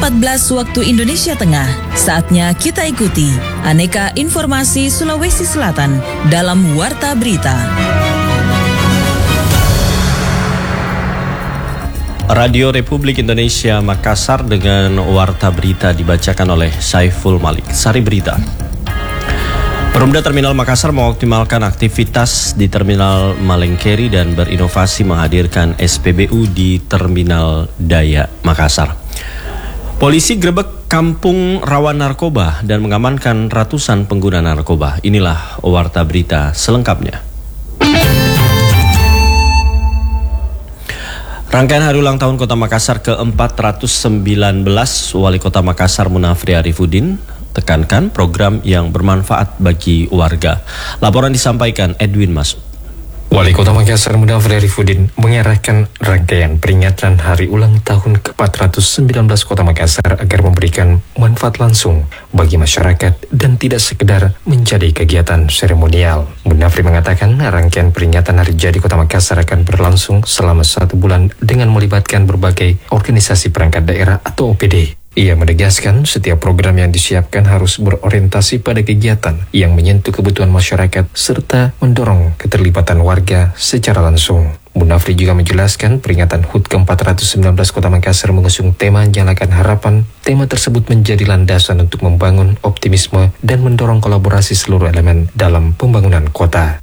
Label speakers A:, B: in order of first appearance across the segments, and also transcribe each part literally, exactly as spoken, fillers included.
A: empat belas waktu Indonesia Tengah. Saatnya kita ikuti aneka informasi Sulawesi Selatan dalam Warta Berita.
B: Radio Republik Indonesia Makassar dengan Warta Berita dibacakan oleh Saiful Malik. Sari Berita. Perumda Terminal Makassar mengoptimalkan aktivitas di Terminal Malengkeri dan berinovasi menghadirkan S P B U di Terminal Daya Makassar. Polisi grebek kampung rawan narkoba dan mengamankan ratusan pengguna narkoba. Inilah Warta Berita selengkapnya. Rangkaian hari ulang tahun Kota Makassar ke empat ratus sembilan belas, Wali Kota Makassar Munafri Arifuddin tekankan program yang bermanfaat bagi warga. Laporan disampaikan Edwin Mas.
C: Wali Kota Makassar Munafri Arifuddin mengarahkan rangkaian peringatan hari ulang tahun ke empat ratus sembilan belas Kota Makassar agar memberikan manfaat langsung bagi masyarakat dan tidak sekedar menjadi kegiatan seremonial. Munafri mengatakan rangkaian peringatan hari jadi Kota Makassar akan berlangsung selama satu bulan dengan melibatkan berbagai organisasi perangkat daerah atau O P D. Ia menegaskan setiap program yang disiapkan harus berorientasi pada kegiatan yang menyentuh kebutuhan masyarakat serta mendorong keterlibatan warga secara langsung. Munafri juga menjelaskan peringatan H U T ke empat ratus sembilan belas Kota Makassar mengusung tema Nyalakan Harapan. Tema tersebut menjadi landasan untuk membangun optimisme dan mendorong kolaborasi seluruh elemen dalam pembangunan kota.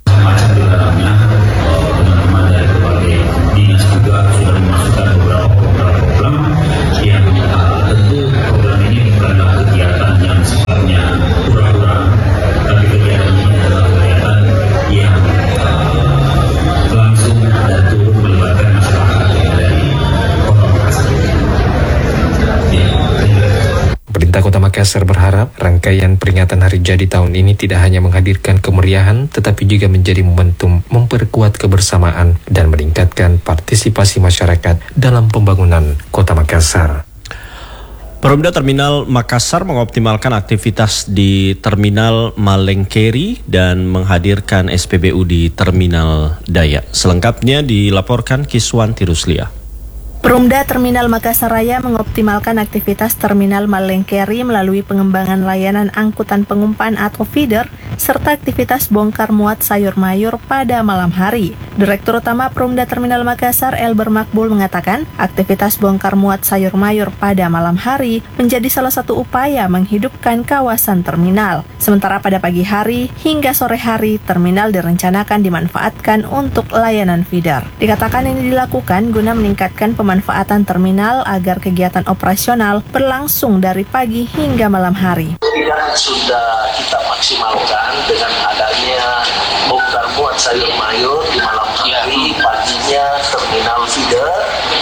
C: Kota Makassar berharap rangkaian peringatan hari jadi tahun ini tidak hanya menghadirkan kemeriahan, tetapi juga menjadi momentum memperkuat kebersamaan dan meningkatkan partisipasi masyarakat dalam pembangunan Kota Makassar.
B: Perumda Terminal Makassar mengoptimalkan aktivitas di Terminal Malengkeri dan menghadirkan S P B U di Terminal Daya. Selengkapnya dilaporkan Kiswanti Ruslia.
D: Perumda Terminal Makassar Raya mengoptimalkan aktivitas Terminal Malengkeri melalui pengembangan layanan angkutan pengumpan atau feeder serta aktivitas bongkar muat sayur mayur pada malam hari. Direktur Utama Perumda Terminal Makassar Elber Makbul mengatakan aktivitas bongkar muat sayur mayur pada malam hari menjadi salah satu upaya menghidupkan kawasan terminal. Sementara pada pagi hari hingga sore hari terminal direncanakan dimanfaatkan untuk layanan feeder. Dikatakan ini dilakukan guna meningkatkan pemanfaatan terminal agar kegiatan operasional berlangsung dari pagi hingga malam hari.
E: Yang sudah kita maksimalkan dengan adanya bongkar muat sayur mayur di malam hari, paginya terminal feeder,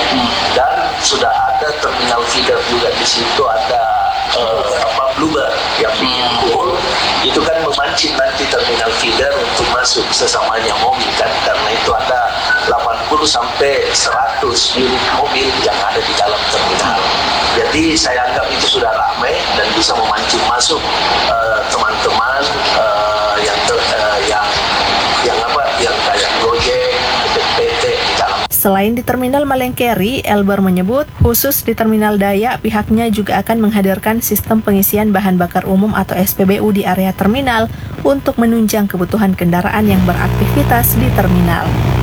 E: dan sudah ada terminal feeder juga di situ ada uh, apa bluebird yang diimpul. Itu kan memancing nanti terminal feeder untuk masuk sesamanya mobil kan, karena itu ada delapan puluh sampai seratus unit mobil yang ada di dalam terminal. Jadi saya anggap itu sudah ramai dan bisa memancing masuk uh, teman-teman uh, yang ter, uh, yang yang apa yang kayak Gojek, P T di dalam.
D: Selain di Terminal Malengkeri, Elber menyebut khusus di Terminal Daya pihaknya juga akan menghadirkan sistem pengisian bahan bakar umum atau S P B U di area terminal untuk menunjang kebutuhan kendaraan yang beraktivitas di terminal.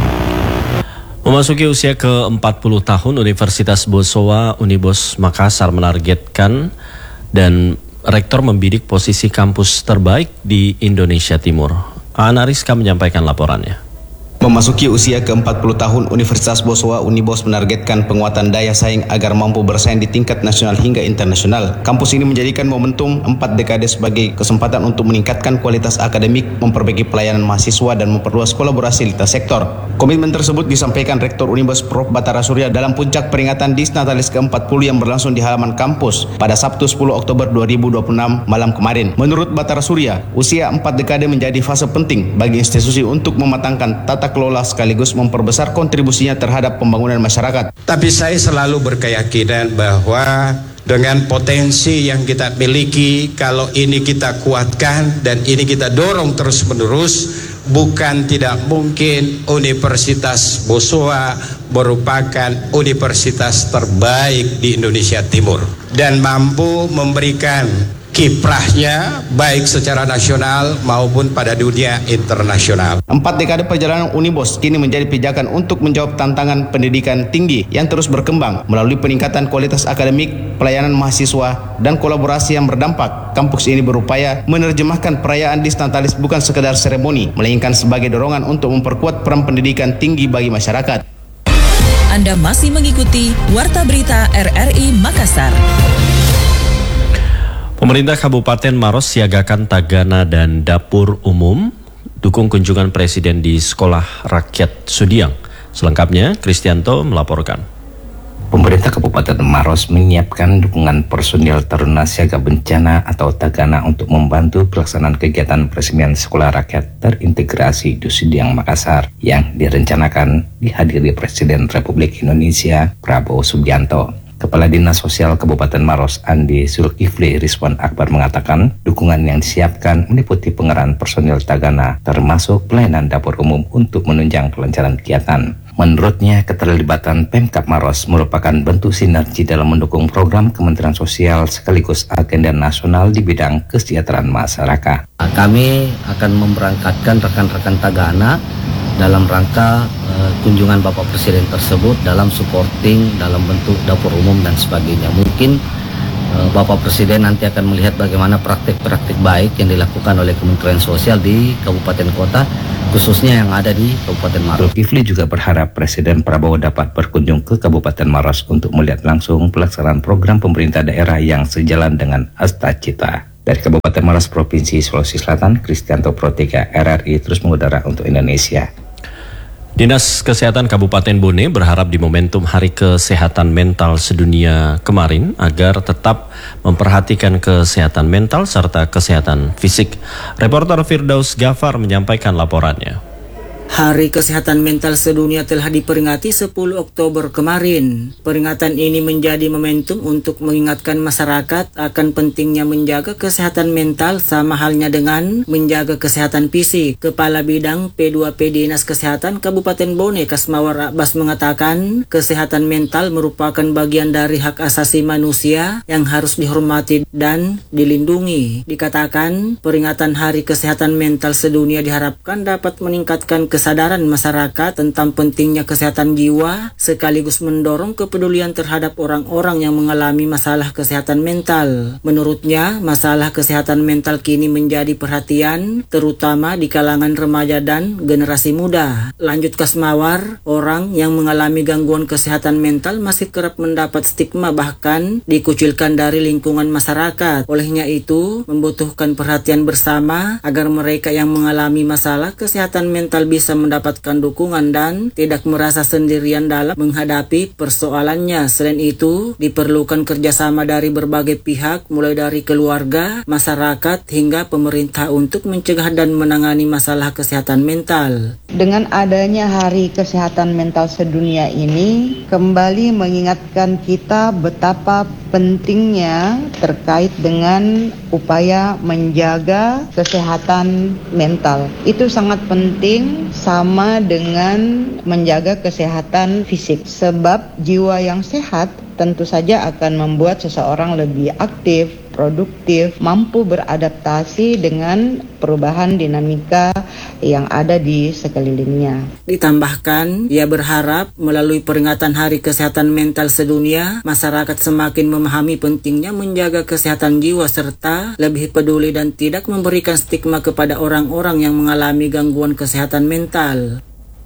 B: Memasuki usia ke empat puluh tahun, Universitas Bosowa Unibos Makassar menargetkan dan rektor membidik posisi kampus terbaik di Indonesia Timur. Ana Rizka menyampaikan laporannya.
F: Memasuki usia ke empat puluh tahun, Universitas Bosowa Unibos menargetkan penguatan daya saing agar mampu bersaing di tingkat nasional hingga internasional. Kampus ini menjadikan momentum empat dekade sebagai kesempatan untuk meningkatkan kualitas akademik, memperbaiki pelayanan mahasiswa, dan memperluas kolaborasi lintas sektor. Komitmen tersebut disampaikan Rektor Unibos Profesor Bathara Surya dalam puncak peringatan Disnatalis ke empat puluh yang berlangsung di halaman kampus pada Sabtu sepuluh Oktober dua ribu dua puluh enam malam kemarin. Menurut Bathara Surya, usia empat dekade menjadi fase penting bagi institusi untuk mematangkan tata kelola sekaligus memperbesar kontribusinya terhadap pembangunan masyarakat.
G: Tapi saya selalu berkeyakinan bahwa dengan potensi yang kita miliki, kalau ini kita kuatkan dan ini kita dorong terus-menerus, bukan tidak mungkin Universitas Boswa merupakan universitas terbaik di Indonesia Timur dan mampu memberikan kiprahnya baik secara nasional maupun pada dunia internasional.
F: Empat dekade perjalanan Unibos kini menjadi pijakan untuk menjawab tantangan pendidikan tinggi yang terus berkembang melalui peningkatan kualitas akademik, pelayanan mahasiswa, dan kolaborasi yang berdampak. Kampus ini berupaya menerjemahkan perayaan Disnatalis bukan sekedar seremoni, melainkan sebagai dorongan untuk memperkuat peran pendidikan tinggi bagi masyarakat.
A: Anda masih mengikuti Warta Berita R R I Makassar.
B: Pemerintah Kabupaten Maros siagakan tagana dan dapur umum dukung kunjungan Presiden di Sekolah Rakyat Sudiang. Selengkapnya, Kristianto melaporkan.
H: Pemerintah Kabupaten Maros menyiapkan dukungan personil Taruna Siaga Bencana atau Tagana untuk membantu pelaksanaan kegiatan peresmian Sekolah Rakyat Terintegrasi di Sudiang, Makassar yang direncanakan dihadiri Presiden Republik Indonesia Prabowo Subianto. Kepala Dinas Sosial Kabupaten Maros, Andi Zulkifli Rizwan Akbar, mengatakan dukungan yang disiapkan meliputi pengerahan personil Tagana termasuk pelayanan dapur umum untuk menunjang kelancaran kegiatan. Menurutnya, keterlibatan Pemkab Maros merupakan bentuk sinergi dalam mendukung program Kementerian Sosial sekaligus agenda nasional di bidang kesejahteraan masyarakat.
I: Kami akan memberangkatkan rekan-rekan Tagana dalam rangka uh, kunjungan Bapak Presiden tersebut dalam supporting dalam bentuk dapur umum dan sebagainya. Mungkin uh, Bapak Presiden nanti akan melihat bagaimana praktik-praktik baik yang dilakukan oleh Kementerian Sosial di kabupaten kota, khususnya yang ada di Kabupaten Maros.
H: Zulkifli juga berharap Presiden Prabowo dapat berkunjung ke Kabupaten Maros untuk melihat langsung pelaksanaan program pemerintah daerah yang sejalan dengan Astacita. Dari Kabupaten Maros, Provinsi Sulawesi Selatan, Kristianto Pro tiga R R I terus mengudara untuk Indonesia.
B: Dinas Kesehatan Kabupaten Bone berharap di momentum Hari Kesehatan Mental Sedunia kemarin agar tetap memperhatikan kesehatan mental serta kesehatan fisik. Reporter Firdaus Gafar menyampaikan laporannya.
J: Hari Kesehatan Mental Sedunia telah diperingati sepuluh Oktober kemarin. Peringatan ini menjadi momentum untuk mengingatkan masyarakat akan pentingnya menjaga kesehatan mental sama halnya dengan menjaga kesehatan fisik. Kepala Bidang P dua P Dinas Kesehatan Kabupaten Bone, Kasmawar Abbas, mengatakan kesehatan mental merupakan bagian dari hak asasi manusia yang harus dihormati dan dilindungi. Dikatakan, peringatan Hari Kesehatan Mental Sedunia diharapkan dapat meningkatkan kesadaran masyarakat tentang pentingnya kesehatan jiwa sekaligus mendorong kepedulian terhadap orang-orang yang mengalami masalah kesehatan mental. Menurutnya, masalah kesehatan mental kini menjadi perhatian terutama di kalangan remaja dan generasi muda. Lanjut Kasmawar, orang yang mengalami gangguan kesehatan mental masih kerap mendapat stigma bahkan dikucilkan dari lingkungan masyarakat. Olehnya itu, membutuhkan perhatian bersama agar mereka yang mengalami masalah kesehatan mental bisa bisa mendapatkan dukungan dan tidak merasa sendirian dalam menghadapi persoalannya. Selain itu, diperlukan kerjasama dari berbagai pihak, mulai dari keluarga, masyarakat, hingga pemerintah untuk mencegah dan menangani masalah kesehatan mental.
K: Dengan adanya Hari Kesehatan Mental Sedunia ini, kembali mengingatkan kita betapa pentingnya terkait dengan upaya menjaga kesehatan mental. Itu sangat penting, sama dengan menjaga kesehatan fisik. Sebab jiwa yang sehat tentu saja akan membuat seseorang lebih aktif, produktif, mampu beradaptasi dengan perubahan dinamika yang ada di sekelilingnya.
J: Ditambahkan, ia berharap melalui peringatan Hari Kesehatan Mental Sedunia, masyarakat semakin memahami pentingnya menjaga kesehatan jiwa serta lebih peduli dan tidak memberikan stigma kepada orang-orang yang mengalami gangguan kesehatan mental.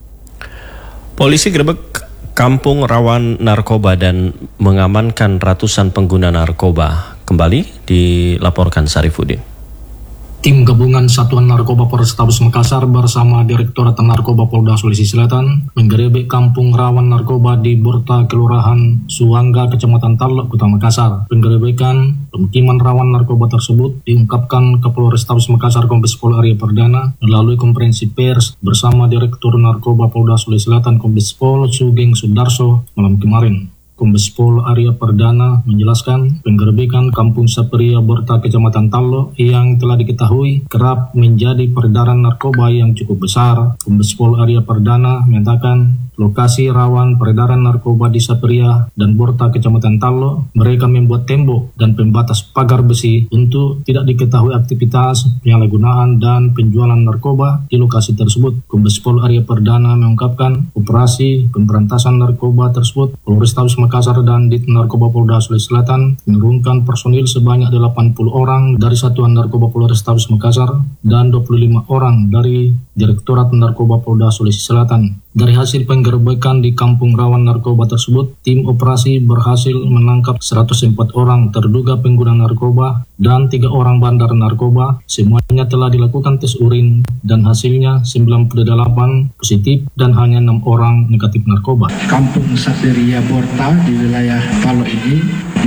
B: Polisi gerebek kampung rawan narkoba dan mengamankan ratusan pengguna narkoba. Kembali dilaporkan Sarifudin.
L: Tim gabungan Satuan Narkoba Polrestabes Makassar bersama Direktorat Narkoba Polda Sulawesi Selatan menggerebek kampung rawan narkoba di Burta, Kelurahan Suangga, Kecamatan Talok, Kota Makassar. Penggerebekan pemukiman rawan narkoba tersebut diungkapkan Kapolrestabes Makassar Kombes Pol Arya Perdana melalui konferensi pers bersama Direktur Narkoba Polda Sulawesi Selatan Kombes Pol Sugeng Sudarso malam kemarin. Kombes Pol Arya Perdana menjelaskan penggerbekan Kampung Saperia Borta Kecamatan Tallo yang telah diketahui kerap menjadi peredaran narkoba yang cukup besar. Kombes Pol Arya Perdana menyatakan lokasi rawan peredaran narkoba di Saperia dan Borta Kecamatan Tallo, mereka membuat tembok dan pembatas pagar besi untuk tidak diketahui aktivitas penyalahgunaan dan penjualan narkoba di lokasi tersebut. Kombes Pol Arya Perdana mengungkapkan operasi pemberantasan narkoba tersebut Polrestabes Makassar dan Dit Narkoba Polda Sulawesi Selatan menurunkan personil sebanyak delapan puluh orang dari Satuan Narkoba Polrestabes Makassar dan dua puluh lima orang dari Direktorat Narkoba Polda Sulawesi Selatan. Dari hasil penggerbekan di kampung rawan narkoba tersebut, tim operasi berhasil menangkap seratus empat orang terduga pengguna narkoba dan tiga orang bandar narkoba. Semuanya telah dilakukan tes urin dan hasilnya sembilan puluh delapan positif dan hanya enam orang negatif narkoba.
M: Kampung Saperia Borta di wilayah Tallo ini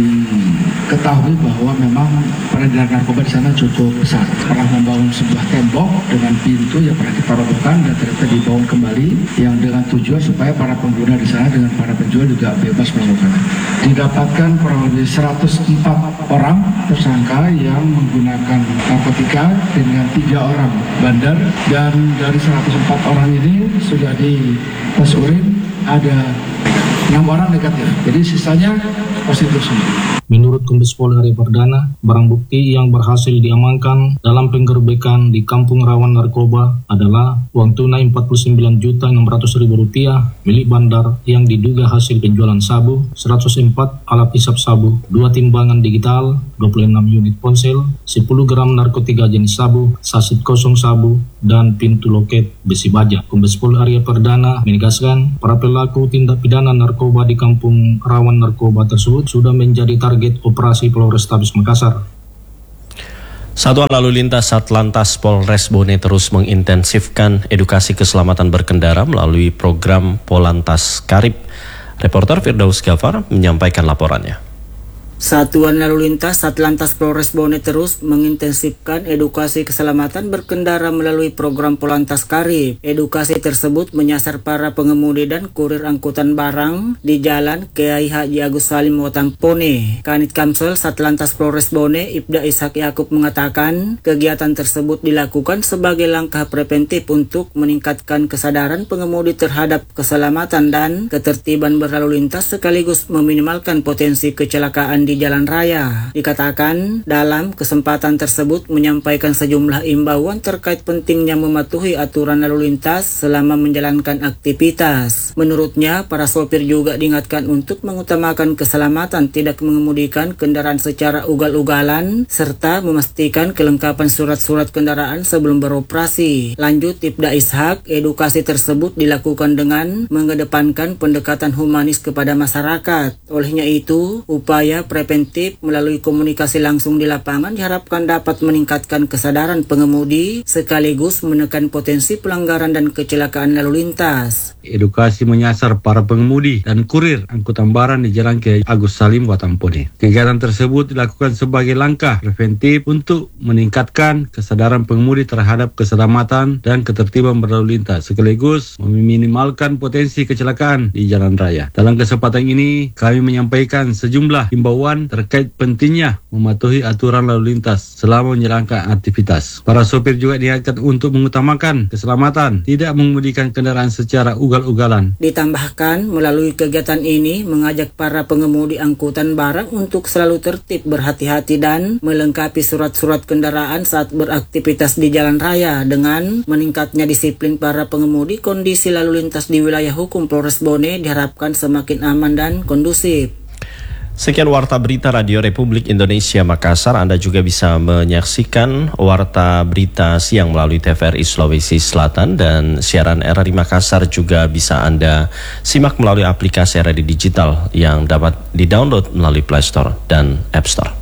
M: diketahui bahwa memang peredaran narkoba di sana cukup besar. Pernah membangun sebuah tembok dengan pintu yang pernah kita robohkan dan ternyata dibangun kembali yang dengan tujuan supaya para pengguna di sana dengan para penjual juga bebas melakukannya. Didapatkan kurang lebih seratus empat orang tersangka yang menggunakan narkotika dengan tiga orang bandar, dan dari seratus empat orang ini sudah di tes urin ada enam orang negatif, jadi sisanya positif semua.
L: Menurut Kombes Pol Arya Perdana, barang bukti yang berhasil diamankan dalam penggerbekan di kampung rawan narkoba adalah uang tunai empat puluh sembilan juta enam ratus ribu rupiah milik bandar yang diduga hasil penjualan sabu, seratus empat alat hisap sabu, dua timbangan digital, dua puluh enam unit ponsel, sepuluh gram narkotika jenis sabu, saset kosong sabu, dan pintu loket besi baja. Kombes Pol Arya Perdana menegaskan para pelaku tindak pidana narkoba di kampung rawan narkoba tersebut sudah menjadi target operasi Polrestabes Makassar.
B: Satuan Lalu Lintas Satlantas Polres Bone terus mengintensifkan edukasi keselamatan berkendara melalui program Polantas Karib. Reporter Firdaus Gafar menyampaikan laporannya.
J: Satuan Lalu Lintas Satlantas Polres Bone terus mengintensifkan edukasi keselamatan berkendara melalui program Polantas Karib. Edukasi tersebut menyasar para pengemudi dan kurir angkutan barang di Jalan Kiai Haji Agus Salim Watampone. Kanit Kamsel Satlantas Polres Bone Ibda Ishak Yakub mengatakan kegiatan tersebut dilakukan sebagai langkah preventif untuk meningkatkan kesadaran pengemudi terhadap keselamatan dan ketertiban berlalu lintas sekaligus meminimalkan potensi kecelakaan di di jalan raya. Dikatakan dalam kesempatan tersebut menyampaikan sejumlah imbauan terkait pentingnya mematuhi aturan lalu lintas selama menjalankan aktivitas. Menurutnya, para sopir juga diingatkan untuk mengutamakan keselamatan, tidak mengemudikan kendaraan secara ugal-ugalan, serta memastikan kelengkapan surat-surat kendaraan sebelum beroperasi. Lanjut Ibda Ishak, edukasi tersebut dilakukan dengan mengedepankan pendekatan humanis kepada masyarakat. Olehnya itu, upaya preventif melalui komunikasi langsung di lapangan diharapkan dapat meningkatkan kesadaran pengemudi sekaligus menekan potensi pelanggaran dan kecelakaan lalu lintas.
N: Edukasi menyasar para pengemudi dan kurir angkutan barang di Jalan Kiai Agus Salim Watampone. Kegiatan tersebut dilakukan sebagai langkah preventif untuk meningkatkan kesadaran pengemudi terhadap keselamatan dan ketertiban berlalu lintas sekaligus meminimalkan potensi kecelakaan di jalan raya. Dalam kesempatan ini kami menyampaikan sejumlah himbauan terkait pentingnya mematuhi aturan lalu lintas selama menjalankan aktivitas. Para sopir juga diingatkan untuk mengutamakan keselamatan, tidak mengemudikan kendaraan secara ugal-ugalan.
J: Ditambahkan, melalui kegiatan ini mengajak para pengemudi angkutan barang untuk selalu tertib, berhati-hati dan melengkapi surat-surat kendaraan saat beraktivitas di jalan raya. Dengan meningkatnya disiplin para pengemudi, kondisi lalu lintas di wilayah hukum Polres Bone diharapkan semakin aman dan kondusif.
B: Sekian Warta Berita Radio Republik Indonesia Makassar. Anda juga bisa menyaksikan Warta Berita Siang melalui T V R I Sulawesi Selatan, dan siaran R R I Makassar juga bisa Anda simak melalui aplikasi R R I Digital yang dapat di-download melalui Play Store dan App Store.